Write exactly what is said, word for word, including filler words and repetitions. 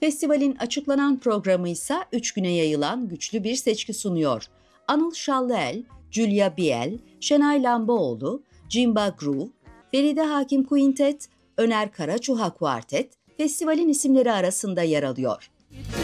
Festivalin açıklanan programı ise üç güne yayılan güçlü bir seçki sunuyor. Anıl Şallıel, Julia Biel, Şenay Lambaoğlu, Jimba Groove, Feride Hakim Quintet, Öner Karaçuha Kuartet, festivalin isimleri arasında yer alıyor.